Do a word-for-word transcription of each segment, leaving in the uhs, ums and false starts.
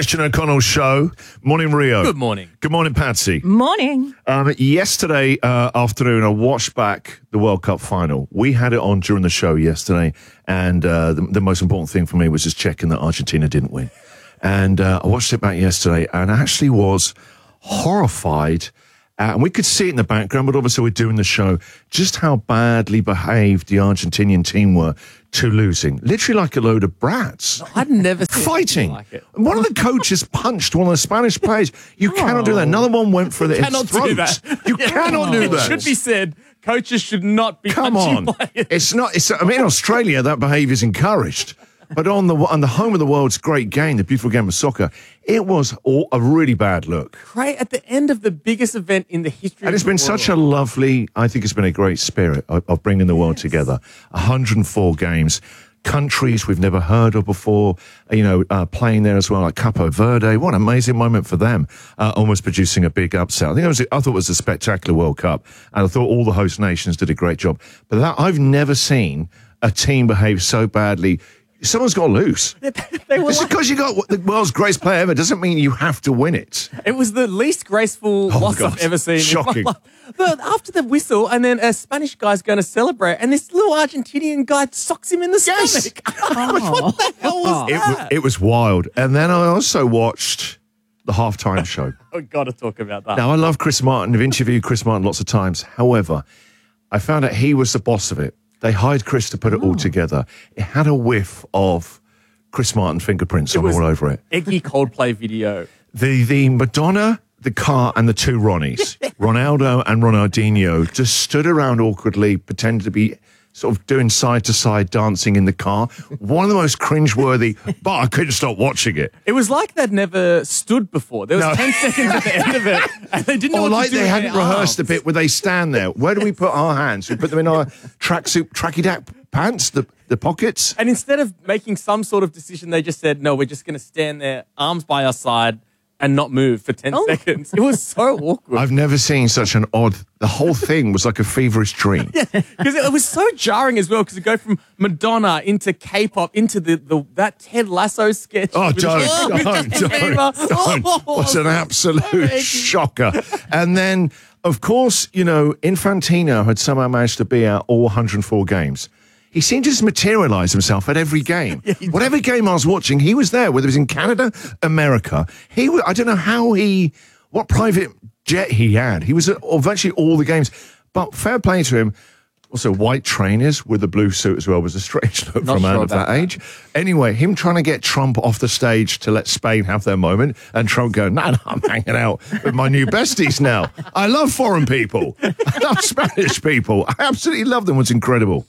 Christian O'Connell Show. Morning, Rio. Good morning. Good morning, Patsy. Morning. Um, yesterday uh, afternoon, I watched back the World Cup final. We had it on during the show yesterday, and uh, the, the most important thing for me was just checking that Argentina didn't win. And uh, I watched it back yesterday, and I actually was horrified. Uh, and we could see it in the background, but obviously we're doing the show, just how badly behaved the Argentinian team were to losing. Literally like a load of brats. I'd never seen Fighting. like it. One of the coaches punched one of the Spanish players. You cannot do that. Another one went for the its Cannot throat. do that. You cannot do It that. should be said, coaches should not be Come punching on. players. It's not, it's, I mean, in Australia, that behaviour is encouraged. But on the on the home of the world's great game, the beautiful game of soccer, it was all, a really bad look. Great at the end of the biggest event in the history And it's of the been world. such a lovely, I think it's been a great spirit of, of bringing the world together. one hundred four games, countries we've never heard of before, you know, uh, playing there as well, like Capo Verde. What an amazing moment for them, uh, almost producing a big upset. I think it was, I thought it was a spectacular World Cup, and I thought all the host nations did a great job. But that, I've never seen a team behave so badly. Someone's got to lose. They were Just like- because you got the world's greatest player ever doesn't mean you have to win it. It was the least graceful Oh, loss God. I've ever seen. Shocking. In my life. But after the whistle, and then a Spanish guy's going to celebrate, and this little Argentinian guy socks him in the Yes. stomach. What the hell was It, that? wa- it was wild. And then I also watched the halftime show. We've got to talk about that. Now, I love Chris Martin. I've interviewed Chris Martin lots of times. However, I found out he was the boss of it. They hired Chris to put it all together. It had a whiff of Chris Martin fingerprints on was- all over it. Eggy Coldplay video. The the Madonna, the car, and the two Ronnies, Ronaldo and Ronaldinho, just stood around awkwardly, pretended to be sort of doing side-to-side dancing in the car. One of the most cringeworthy, but I couldn't stop watching it. It was like they'd never stood before. There was No. ten seconds at the end of it, and they didn't know Or what like to do they with hadn't their rehearsed the arms. bit where they stand there. Where do we put our hands? We put them in our tracksuit, tracky-dack pants, the, the pockets? And instead of making some sort of decision, they just said, no, we're just going to stand there, arms by our side, and not move for ten Oh. seconds. It was so awkward. I've never seen such an odd... The whole thing was like a feverish dream. Because it was so jarring as well, because it go from Madonna into K-pop into the, the that Ted Lasso sketch. Oh, with- don't, with don't, Justin don't, Bieber. don't. Oh, What's an absolute Eggy. shocker. And then, of course, you know, Infantino had somehow managed to be out all one hundred four games. He seemed to just materialise himself at every game. Whatever game I was watching, he was there, whether it was in Canada, America. He, wa- I don't know how he, what private jet he had. He was at all- virtually all the games. But fair play to him. Also, white trainers with a blue suit as well was a strange look Not for a man sure of that about that. age. Anyway, him trying to get Trump off the stage to let Spain have their moment, and Trump going, no, no, I'm hanging out with my new besties now. I love foreign people. I love Spanish people. I absolutely love them. It's incredible.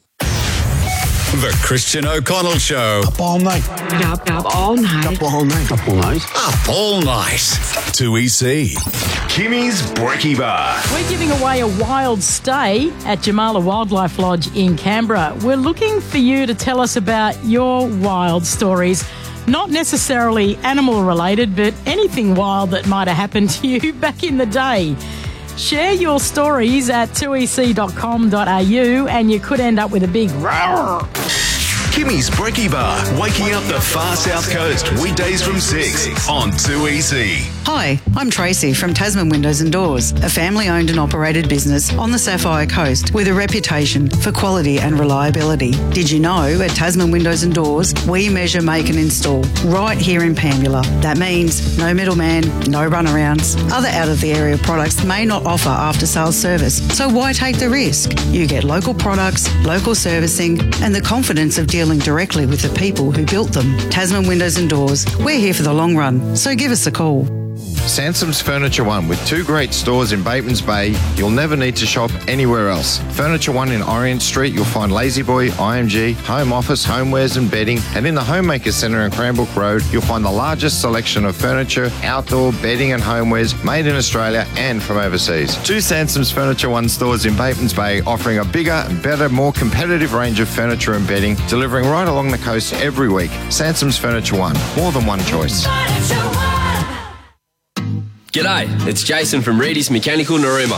The Christian O'Connell Show. Up all night. Up, up all night. Up all night. Up all night. Up all night. two E C. Kimmy's Brekkie Bar. We're giving away a wild stay at Jamala Wildlife Lodge in Canberra. We're looking for you to tell us about your wild stories. Not necessarily animal related, but anything wild that might have happened to you back in the day. Share your stories at two e c dot com dot a u and you could end up with a big roar. Kimmy's Brekkie Bar. Waking up the far south coast. Weekdays from six on two E C. Hi, I'm Tracy from Tasman Windows and Doors, a family-owned and operated business on the Sapphire Coast with a reputation for quality and reliability. Did you know at Tasman Windows and Doors, we measure, make and install right here in Pambula. That means no middleman, no runarounds. Other out-of-the-area products may not offer after-sales service, so why take the risk? You get local products, local servicing and the confidence of dealing directly with the people who built them. Tasman Windows and Doors, we're here for the long run, so give us a call. Sansom's Furniture One, with two great stores in Batemans Bay, you'll never need to shop anywhere else. Furniture One in Orient Street, you'll find La-Z-Boy, I M G, home office, homewares and bedding, and in the Homemaker Centre in Cranbrook Road, you'll find the largest selection of furniture, outdoor bedding and homewares made in Australia and from overseas. Two Sansom's Furniture One stores in Batemans Bay, offering a bigger, better, more competitive range of furniture and bedding, delivering right along the coast every week. Sansom's Furniture One, more than one choice. G'day, it's Jason from Reedy's Mechanical Narooma.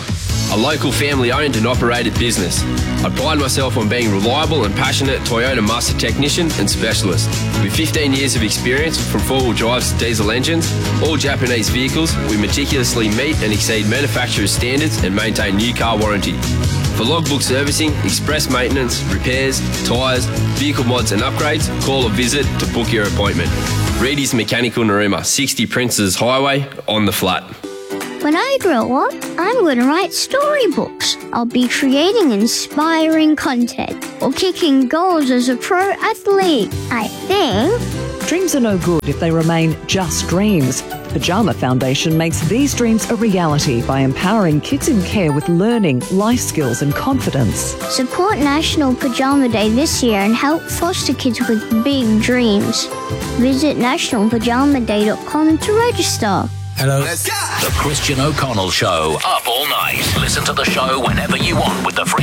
a local family-owned and operated business. I pride myself on being reliable and passionate Toyota master technician and specialist. With fifteen years of experience from four-wheel drives to diesel engines, all Japanese vehicles, we meticulously meet and exceed manufacturer's standards and maintain new car warranty. For logbook servicing, express maintenance, repairs, tyres, vehicle mods and upgrades, call or visit to book your appointment. Reedy's Mechanical Narooma, sixty Princes Highway, on the flat. When I grow up, I'm going to write storybooks. I'll be creating inspiring content or kicking goals as a pro athlete. I think. Dreams are no good if they remain just dreams. Pyjama Foundation makes these dreams a reality by empowering kids in care with learning, life skills and confidence. Support National Pajama Day this year and help foster kids with big dreams. Visit national pajama day dot com to register. Hello. The Christian O'Connell Show. Up all night. Listen to the show whenever you want with the free